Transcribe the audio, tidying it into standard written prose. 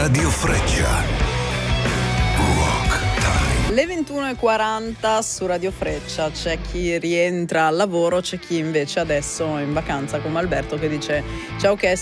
Radio Freccia. Rock Time. Le 21:40 su Radio Freccia. C'è chi rientra al lavoro, c'è chi invece adesso è in vacanza come Alberto che dice ciao che